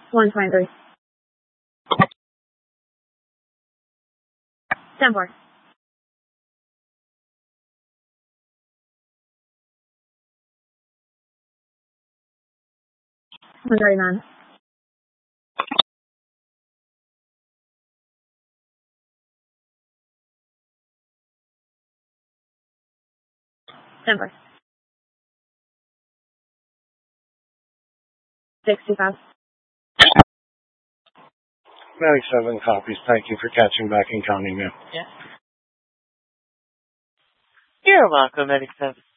123. 10-4. 139. 10-4. 65. 97 copies. Thank you for catching back and counting in. Yeah. You're welcome, 97.